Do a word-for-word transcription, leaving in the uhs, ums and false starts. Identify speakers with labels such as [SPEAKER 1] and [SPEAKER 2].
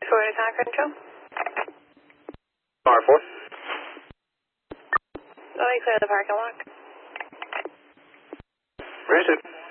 [SPEAKER 1] Florida Tire Control.
[SPEAKER 2] R four.
[SPEAKER 1] Let me clear the parking lot.
[SPEAKER 2] Granted.